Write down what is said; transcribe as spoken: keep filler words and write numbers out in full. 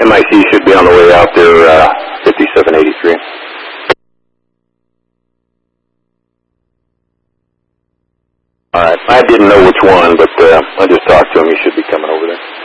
M I C should be on the way out there, uh, fifty-seven eighty-three. All right. I didn't know which one, but uh, I just talked to him. He should be coming over there.